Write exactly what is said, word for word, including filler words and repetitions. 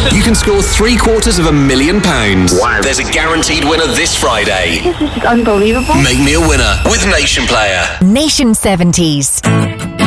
you can score three quarters of a million pounds. Wow. There's a guaranteed winner this Friday. This is unbelievable. Make me a winner with Nation Player. Nation seventies.